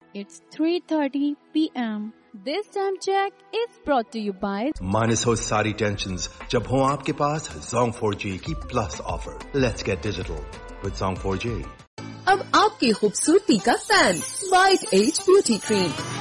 It's 3:30 p.m. This time check is brought to you by minus हो सारी tensions जब हो आपके पास Zong 4G की plus offer. Let's get digital with Zong 4G. अब आपकी खूबसूरती का fan, white as beauty cream.